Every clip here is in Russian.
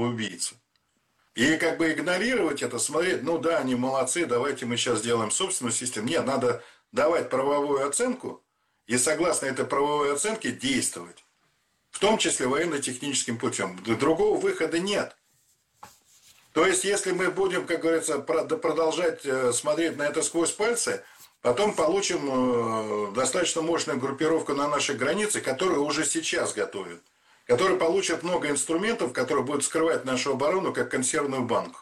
убийцу. И как бы игнорировать это, смотреть, ну да, они молодцы, давайте мы сейчас сделаем собственную систему. Нет, надо давать правовую оценку и согласно этой правовой оценке действовать. В том числе военно-техническим путем. Другого выхода нет. То есть, если мы будем, как говорится, продолжать смотреть на это сквозь пальцы, потом получим достаточно мощную группировку на нашей границе, которую уже сейчас готовят. Которые получат много инструментов, которые будут скрывать нашу оборону, как консервную банку.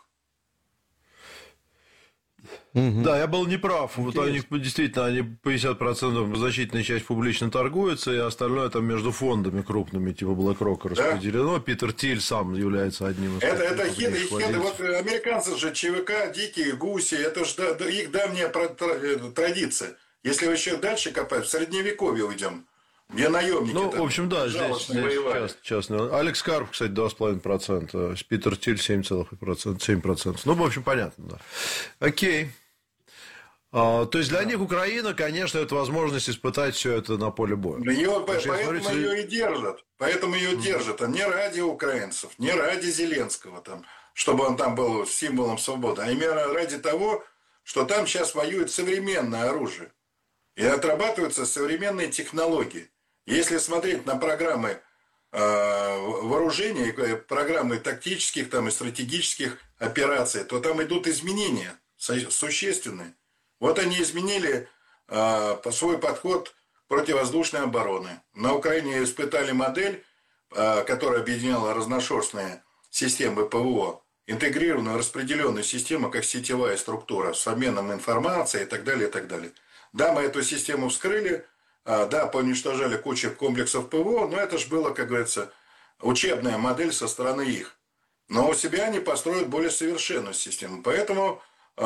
Да, я был неправ. Вот они действительно, они 50% значительная часть публично торгуется, и остальное там между фондами крупными, типа BlackRock, распределено. Да. Питер Тиль сам является одним из это хеды. Вот американцы же ЧВК, дикие гуси, это же их давняя традиция. Если вы еще дальше копать, в Средневековье уйдем. Где наемники. Ну, в общем, да, здесь частно. Алекс Карп, кстати, 2,5%, Питер Тиль 7%. Ну, в общем, понятно, да. Окей. То есть для них Украина, конечно, это возможность испытать все это на поле боя. Поэтому ее и держат. Поэтому ее держат. А не ради украинцев, не ради Зеленского, там, чтобы он там был символом свободы, а именно ради того, что там сейчас воюет современное оружие. И отрабатываются современные технологии. Если смотреть на программы вооружения, программы тактических там, и стратегических операций, то там идут изменения существенные. Вот они изменили свой подход противовоздушной обороны. На Украине испытали модель, которая объединяла разношерстные системы ПВО, интегрированную распределенную систему как сетевая структура с обменом информацией и так далее, и так далее. Да, мы эту систему вскрыли, да, поуничтожали кучу комплексов ПВО, но это же было, как говорится, учебная модель со стороны их. Но у себя они построят более совершенную систему. Поэтому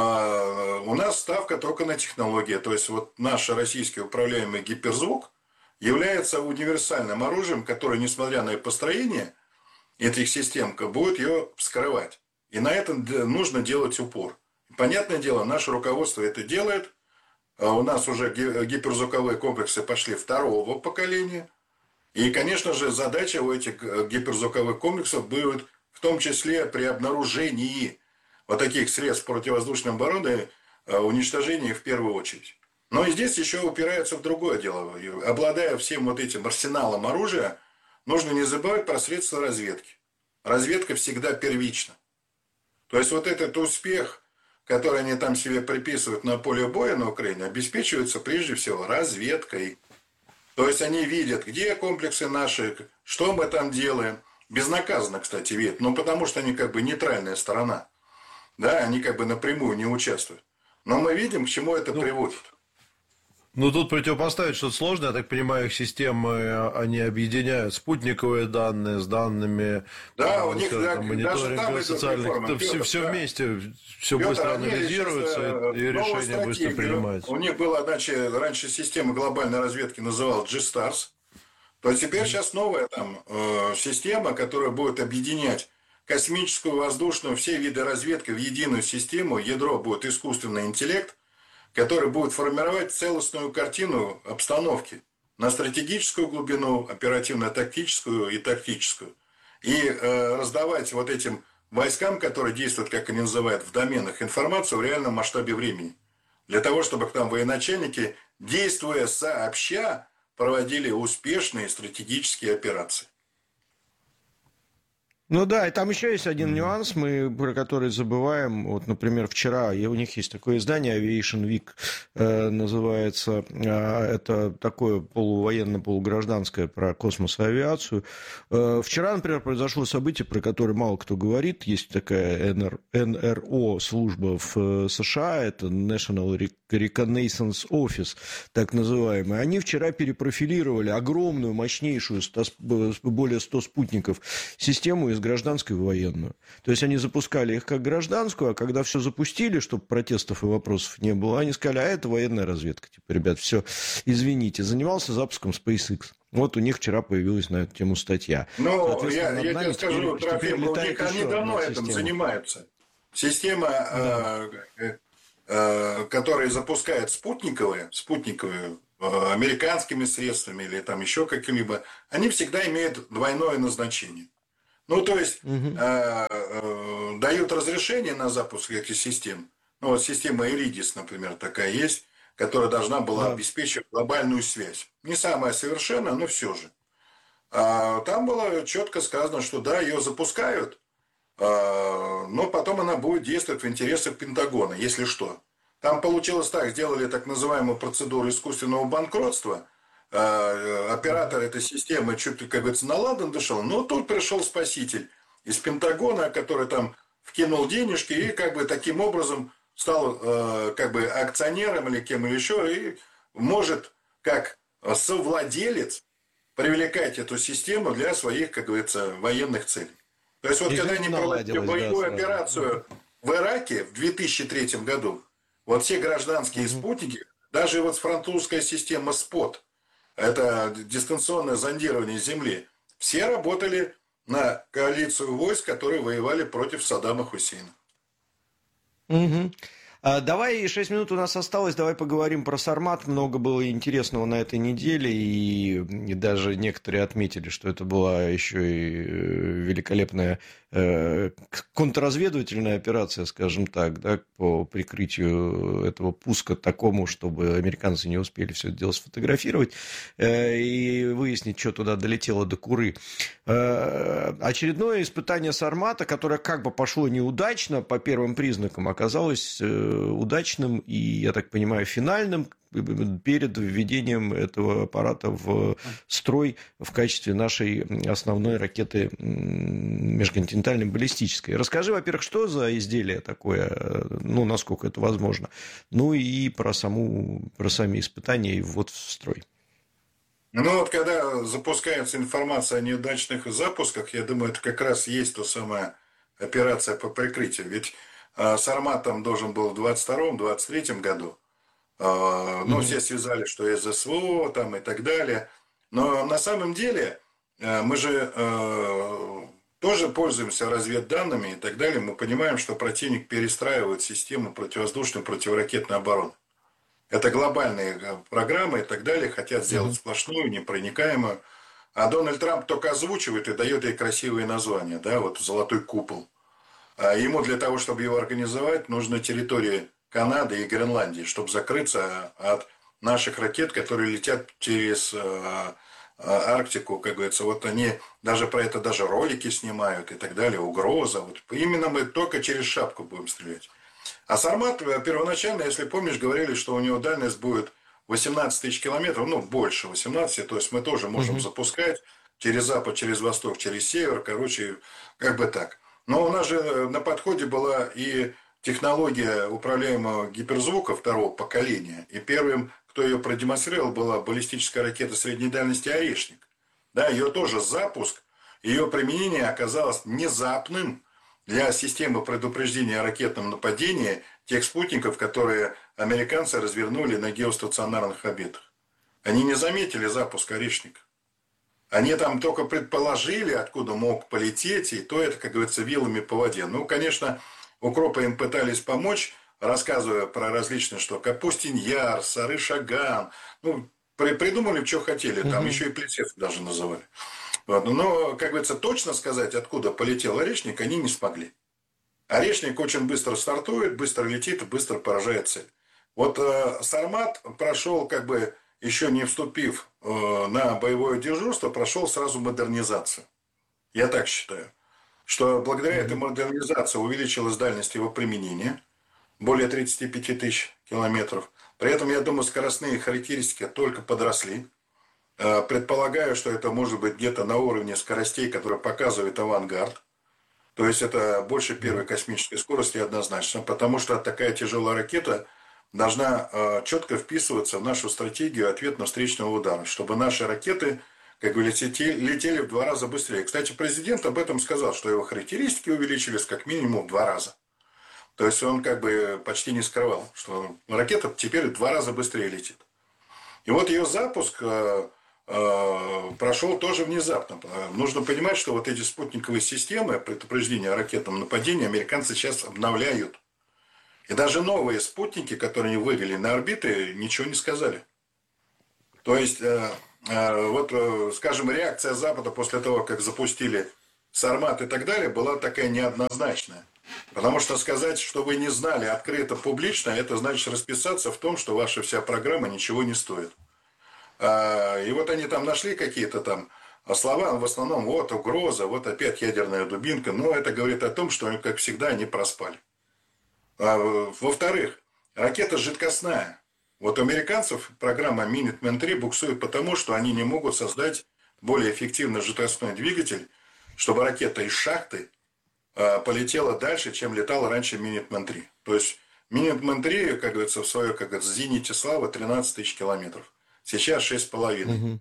у нас ставка только на технологии. То есть, вот наш российский управляемый гиперзвук является универсальным оружием, которое, несмотря на построение этих систем, будет ее вскрывать. И на это нужно делать упор. Понятное дело, наше руководство это делает. У нас уже гиперзвуковые комплексы пошли второго поколения. И, конечно же, задача у этих гиперзвуковых комплексов будет в том числе при обнаружении вот таких средств противовоздушной обороны уничтожения в первую очередь. Но и здесь еще упирается в другое дело. Обладая всем вот этим арсеналом оружия, нужно не забывать про средства разведки. Разведка всегда первична. То есть, вот этот успех, который они там себе приписывают на поле боя на Украине, обеспечивается прежде всего разведкой. То есть, они видят, где комплексы наши, что мы там делаем. Безнаказанно, кстати, видят. Но потому что они как бы нейтральная сторона. Да, они как бы напрямую не участвуют. Но мы видим, к чему это приводит. Ну, тут противопоставить что-то сложное. Я так понимаю, их системы, они объединяют спутниковые данные с данными, да, у них мониторинга социальных. Все вместе, все быстро анализируется, и решения быстро принимаются. У них была, значит, раньше система глобальной разведки называлась G-Stars. То теперь сейчас новая там система, которая будет объединять космическую, воздушную, все виды разведки в единую систему. Ядро будет искусственный интеллект, который будет формировать целостную картину обстановки на стратегическую глубину, оперативно-тактическую и тактическую. И раздавать вот этим войскам, которые действуют, как они называют, в доменах, информацию в реальном масштабе времени. Для того, чтобы к нам военачальники, действуя сообща, проводили успешные стратегические операции. Ну да, и там еще есть один нюанс, мы про который забываем. Вот, например, вчера у них есть такое издание Aviation Week, называется. Это такое полувоенно-полугражданское про космос и авиацию. Вчера, например, произошло событие, про которое мало кто говорит. Есть такая НРО служба в США, это National Reconnaissance Office, так называемый. Они вчера перепрофилировали огромную, мощнейшую, более 100 спутников систему из гражданской в военную. То есть, они запускали их как гражданскую, а когда все запустили, чтобы протестов и вопросов не было, они сказали, а это военная разведка. Типа, ребят, все, извините, занимался запуском SpaceX. Вот у них вчера появилась на эту тему статья. Ну, я тебе скажу, Трофим, у них они давно этим занимаются. Система, которая запускает спутниковые американскими средствами или там еще какими-либо, они всегда имеют двойное назначение. Ну, то есть, дают разрешение на запуск этих систем. Ну, вот система Иридис, например, такая есть, которая должна была обеспечивать глобальную связь. Не самая совершенная, но все же. Там было четко сказано, что да, ее запускают, но потом она будет действовать в интересах Пентагона, если что. Там получилось так, сделали так называемую процедуру искусственного банкротства. Оператор этой системы чуть ли, как говорится, на ладан дышал, но тут пришел спаситель из Пентагона, который там вкинул денежки и как бы таким образом стал как бы акционером или кем или еще, и может как совладелец привлекать эту систему для своих, как говорится, военных целей. То есть вот когда они проводили боевую операцию в Ираке в 2003 году, вот все гражданские спутники, даже вот французская система СПОТ, это дистанционное зондирование Земли, все работали на коалицию войск, которые воевали против Саддама Хусейна. Давай, 6 минут у нас осталось, давай поговорим про Сармат. Много было интересного на этой неделе, и даже некоторые отметили, что это была еще и великолепная контрразведывательная операция, скажем так, да, по прикрытию этого пуска такому, чтобы американцы не успели все это дело сфотографировать и выяснить, что туда долетело до Куры. Очередное испытание Сармата, которое как бы пошло неудачно по первым признакам, оказалось удачным и, я так понимаю, финальным перед введением этого аппарата в строй в качестве нашей основной ракеты межконтинентальной баллистической. Расскажи, во-первых, что за изделие такое, ну, насколько это возможно, ну и про сами испытания и ввод в строй. Ну вот когда запускается информация о неудачных запусках, я думаю, это как раз есть та самая операция по прикрытию. Ведь Сарматом должен был в 22-23 году. Ну, все связали, что СЗСВО там и так далее. Но на самом деле мы же тоже пользуемся разведданными и так далее. Мы понимаем, что противник перестраивает систему противовоздушной, противоракетной обороны. Это глобальные программы и так далее. Хотят сделать сплошную, непроникаемую. А Дональд Трамп только озвучивает и дает ей красивые названия. Да, вот «Золотой купол». А ему для того, чтобы его организовать, нужны территории Канады и Гренландии, чтобы закрыться от наших ракет, которые летят через Арктику, как говорится. Вот они даже про это даже ролики снимают и так далее, угроза. Вот именно мы только через шапку будем стрелять. А Сармат первоначально, если помнишь, говорили, что у него дальность будет 18 тысяч километров, ну, больше 18, то есть мы тоже можем запускать через запад, через восток, через север, короче, как бы так. Но у нас же на подходе была и технология управляемого гиперзвука второго поколения. И первым, кто ее продемонстрировал, была баллистическая ракета средней дальности «Орешник». Да, ее тоже запуск, ее применение оказалось внезапным для системы предупреждения о ракетном нападении тех спутников, которые американцы развернули на геостационарных орбитах. Они не заметили запуск «Орешника». Они там только предположили, откуда мог полететь, и то это, как говорится, вилами по воде. Ну, конечно, укропы им пытались помочь, рассказывая про различные, что Капустин-Яр, Сары-Шаган. Ну, придумали, что хотели. Там еще и Плесецк даже называли. Вот. Но, как говорится, точно сказать, откуда полетел Орешник, они не смогли. Орешник очень быстро стартует, быстро летит и быстро поражает цель. Вот Сармат прошел, как бы, еще не вступив на боевое дежурство, прошел сразу модернизацию. Я так считаю, что благодаря этой модернизации увеличилась дальность его применения, более 35 тысяч километров. При этом, я думаю, скоростные характеристики только подросли. Предполагаю, что это может быть где-то на уровне скоростей, которые показывает «Авангард». То есть, это больше первой космической скорости однозначно, потому что такая тяжелая ракета должна четко вписываться в нашу стратегию ответно-встречного удара, чтобы наши ракеты, как говорится, летели в 2 раза быстрее. Кстати, президент об этом сказал, что его характеристики увеличились как минимум в 2 раза. То есть, он как бы почти не скрывал, что ракета теперь в 2 раза быстрее летит. И вот ее запуск прошел тоже внезапно. Нужно понимать, что вот эти спутниковые системы предупреждения о ракетном нападении американцы сейчас обновляют. И даже новые спутники, которые они вывели на орбиты, ничего не сказали. То есть, вот, скажем, реакция Запада после того, как запустили «Сармат» и так далее, была такая неоднозначная. Потому что сказать, что вы не знали открыто, публично, это значит расписаться в том, что ваша вся программа ничего не стоит. И вот они там нашли какие-то там слова, в основном вот угроза, вот опять ядерная дубинка. Но это говорит о том, что, как всегда, они проспали. Во-вторых, ракета жидкостная. Вот у американцев программа Minuteman III буксует потому, что они не могут создать более эффективный жидкостной двигатель, чтобы ракета из шахты полетела дальше, чем летала раньше Minuteman III. То есть Minuteman III, как говорится, в своей, как говорится, зените славы 13 тысяч километров. Сейчас 6,5.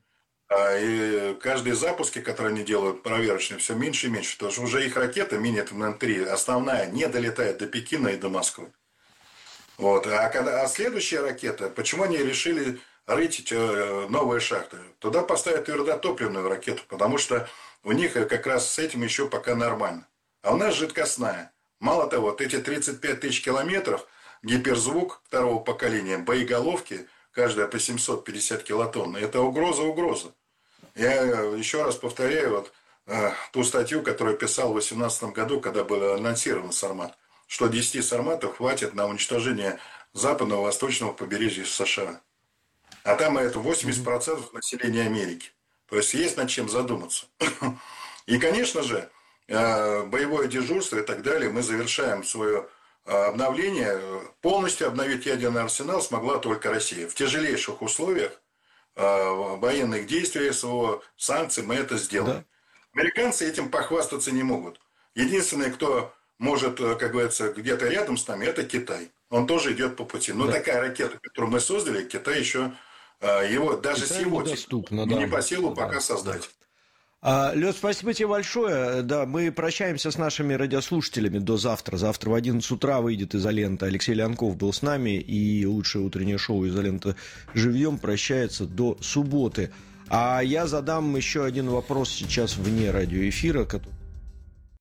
И каждые запуски, которые они делают, проверочные, все меньше и меньше. Потому что уже их ракета Minuteman III, основная, не долетает до Пекина и до Москвы. Вот. А следующая ракета, почему они решили рыть новые шахты? Туда поставят твердотопливную ракету, потому что у них как раз с этим еще пока нормально. А у нас жидкостная. Мало того, вот эти 35 тысяч километров, гиперзвук второго поколения, боеголовки, каждая по 750 килотонн, это угроза. Я еще раз повторяю вот, ту статью, которую я писал в 2018 году, когда был анонсирован «Сармат», что 10 «Сарматов» хватит на уничтожение западного восточного побережья США. А там это 80% населения Америки. То есть есть над чем задуматься. И, конечно же, боевое дежурство и так далее, мы завершаем свое обновление. Полностью обновить ядерный арсенал смогла только Россия. В тяжелейших условиях военных действий, СВО, санкций мы это сделаем. Да. Американцы этим похвастаться не могут. Единственный, кто может, как говорится, где-то рядом с нами, это Китай. Он тоже идет по пути. Но такая ракета, которую мы создали, Китай еще его даже Китай с его не по силу пока создать. Лёд, спасибо тебе большое. Да, мы прощаемся с нашими радиослушателями до завтра. Завтра в 11 утра выйдет «Изолента». Алексей Леонков был с нами, и лучшее утреннее шоу «Изолента» живьем прощается до субботы. А я задам еще один вопрос сейчас вне радиоэфира, который